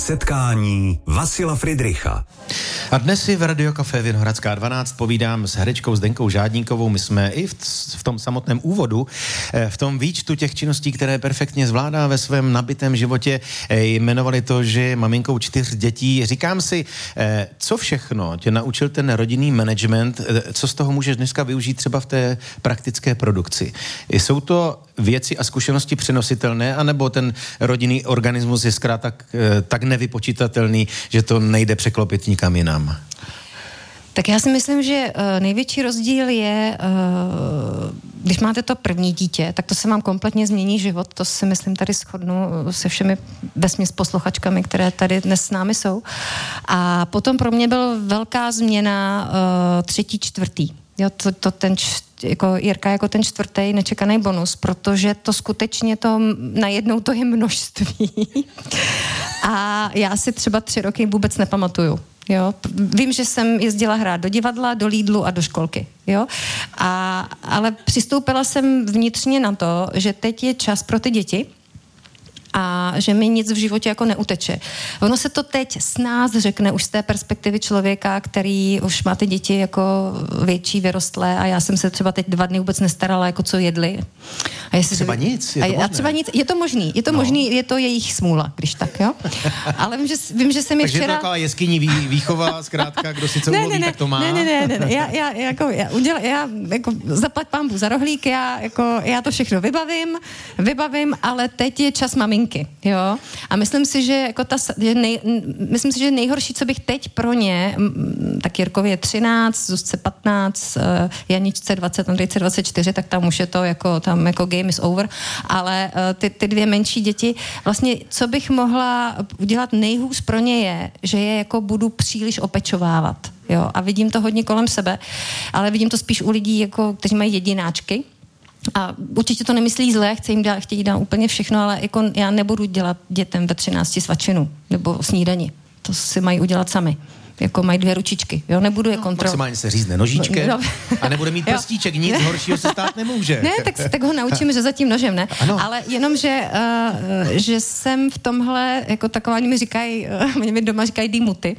Setkání Vasila Fridricha. A dnes si v Radio Café Vinohradská 12 povídám s herečkou Zdenkou Žádníkovou. My jsme i v tom samotném úvodu, v tom výčtu těch činností, které perfektně zvládá ve svém nabitém životě, jmenovali to, že je maminkou 4 dětí. Říkám si, co všechno tě naučil ten rodinný management, co z toho můžeš dneska využít třeba v té praktické produkci? Jsou to věci a zkušenosti přenositelné, anebo ten rodinný organismus je zkrátka tak nevypočitatelný, že to nejde překlopit nikam jinam? Tak já si myslím, že největší rozdíl je, když máte to první dítě, tak to se vám kompletně změní život. To si myslím tady shodnu se všemi vesměs posluchačkami, které tady dnes s námi jsou. A potom pro mě byla velká změna 3., 4. Jo, jako Jirka jako ten 4. nečekaný bonus, protože to skutečně to najednou to je množství. A já si třeba 3 roky vůbec nepamatuju. Jo, vím, že jsem jezdila hrát do divadla, do Lidlu a do školky, jo, ale přistoupila jsem vnitřně na to, že teď je čas pro ty děti a že mi nic v životě jako neuteče. Ono se to teď s nás řekne už z té perspektivy člověka, který už má ty děti jako větší, vyrostlé a já jsem se třeba teď 2 dny vůbec nestarala, jako co jedli. A třeba nic, je to možné. A třeba nic, je to možný, je to jejich smůla, když tak, jo. Ale vím, že jsem je včera... Takže je to taková jeskyní výchova, zkrátka, kdo si co uloví, tak to má. Ne. Já zaplať pánbu za rohlík, já to všechno vybavím, ale teď je čas maminky, jo. A myslím si, že nejhorší, co bych teď pro ně, tak Jirkovi je 13, Zuzce 15, Janičce 20, Andrejce 24, tak tam už je to jako game is over, ale ty 2 menší děti, vlastně, co bych mohla udělat nejhůř pro ně je, že je jako budu příliš opečovávat, jo, a vidím to hodně kolem sebe, ale vidím to spíš u lidí, jako, kteří mají jedináčky. A určitě to nemyslí zle, chtějí dát úplně všechno, ale jako já nebudu dělat dětem ve 13 svačinu nebo snídani. To si mají udělat sami. Jako mají 2 ručičky, jo, nebudu je kontrolovat. Maximálně se řízne nožičkem a nebude mít prstíček, nic horšího se stát nemůže. Ne, tak ho naučím, že za tím nožem, ne? Ano. Ale jenom, že jsem v tomhle, jako taková, oni mi doma říkají dýmuty.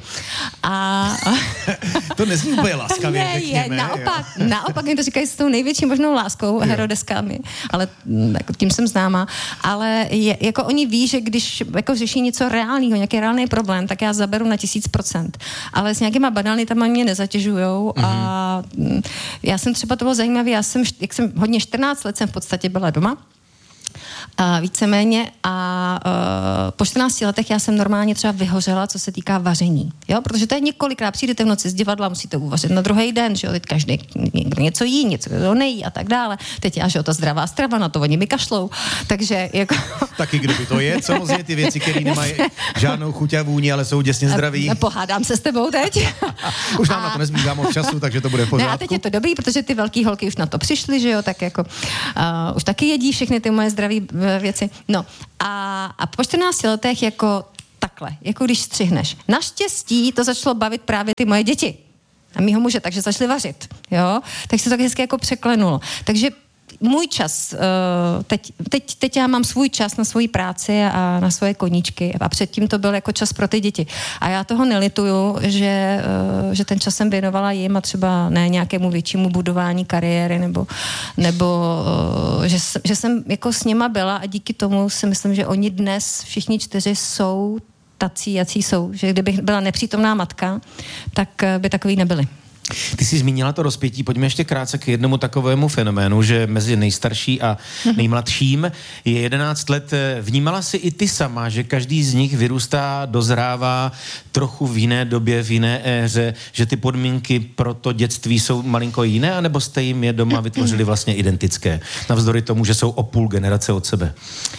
To nezní úplně laskavě, řekněme. Naopak mi to říkají s tou největší možnou láskou, herodeskami, ale jako tím jsem známa. Ale jako oni ví, že když jako řeší něco reálného, nějaký reálný problém, tak já zaberu na 1000%. Ale s nějakýma banalitama mě nezatěžujou a já jsem třeba, to bylo zajímavé, jak jsem hodně 14 let jsem v podstatě byla doma, a víceméně a po 14 letech já jsem normálně třeba vyhořela, co se týká vaření, jo, protože to je několikrát, přijdete v noci z divadla, musíte uvařit na druhý den, že jo, teď každý někdo něco jí, něco nejí a tak dále, teď já, že jo, ta zdravá strava, na to oni mi kašlou, takže jako... Taky kdo by to je, samozřejmě ty věci, které nemají žádnou chuť a vůni, ale jsou děsně zdraví. Pohádám se s tebou teď. Už nám na to nezbývá moc času, takže to bude v pořádku. Ne, a teď je to dobrý, protože ty velký holky už na to přišly, že jo, tak jako už taky jedí všechny ty moje zdraví věci. No a po 14 letech jako takhle, jako když střihneš. Naštěstí to začalo bavit právě ty moje děti a mýho muže, takže začali vařit, jo, tak se to tak hezky jako překlenulo. Takže můj čas, teď já mám svůj čas na svoji práci a na svoje koníčky a předtím to byl jako čas pro ty děti. A já toho nelituju, že ten čas jsem věnovala jim a třeba ne nějakému většímu budování kariéry nebo že jsem jako s nima byla a díky tomu si myslím, že oni dnes všichni 4 jsou tací, jací jsou. Že kdybych byla nepřítomná matka, tak by takový nebyli. Ty jsi zmínila to rozpětí, pojďme ještě krátce k jednomu takovému fenoménu, že mezi nejstarší a nejmladším je 11 let. Vnímala jsi i ty sama, že každý z nich vyrůstá, dozrává trochu v jiné době, v jiné éře, že ty podmínky pro to dětství jsou malinko jiné, anebo jste jim je doma vytvořili vlastně identické, navzdory tomu, že jsou o půl generace od sebe?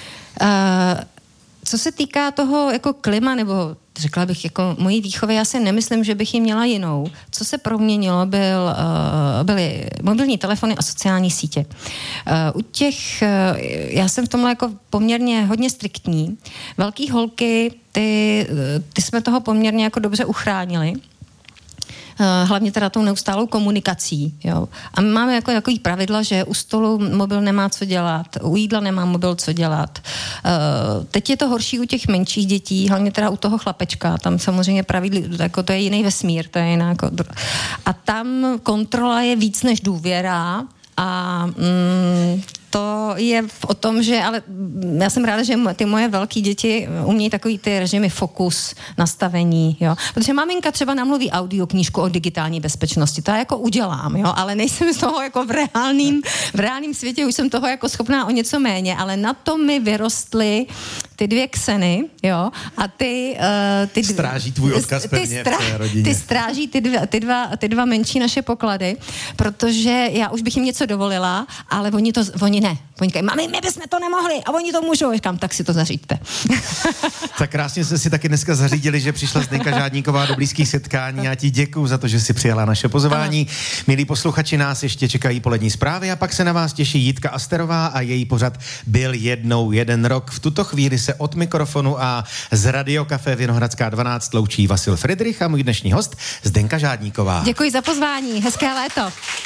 Co se týká toho jako klima, nebo řekla bych jako mojí výchovy, já si nemyslím, že bych ji měla jinou. Co se proměnilo, byly mobilní telefony a sociální sítě. U těch, já jsem v tomhle jako poměrně hodně striktní. Velký holky, ty jsme toho poměrně jako dobře uchránili. hlavně teda tou neustálou komunikací. Jo. A my máme jako takový pravidla, že u stolu mobil nemá co dělat, u jídla nemá mobil co dělat. Teď je to horší u těch menších dětí, hlavně teda u toho chlapečka, tam samozřejmě pravidla, jako to je jiný vesmír, to je jiná jako... A tam kontrola je víc než důvěra a to je o tom, že, ale já jsem ráda, že ty moje velké děti umějí takový ty režimy fokus, nastavení, jo. Protože maminka třeba namluví audioknížku o digitální bezpečnosti, to já jako udělám, jo, ale nejsem z toho jako v reálným světě, už jsem toho jako schopná o něco méně, ale na to mi vyrostly ty dvě Kseny, jo, a ty stráží tvůj odkaz pevně v té rodině. Ty stráží ty dva menší naše poklady, protože já už bych jim něco dovolila, ale oni ne. Oni říkají, mami, my bychom to nemohli a oni to můžou. Říkám, tak si to zaříďte. Tak krásně jsme si taky dneska zařídili, že přišla Zdenka Žádníková do blízkých setkání. Já ti děkuju za to, že si přijala naše pozvání. Milí posluchači, nás ještě čekají polední zprávy a pak se na vás těší Jitka Asterová a její pořad Byl jednou jeden rok. V tuto chvíli se od mikrofonu a z Radio Café Vinohradská 12 loučí Vasil Fridrich a můj dnešní host Zdenka Žádníková. Děkuji za pozvání, hezké léto.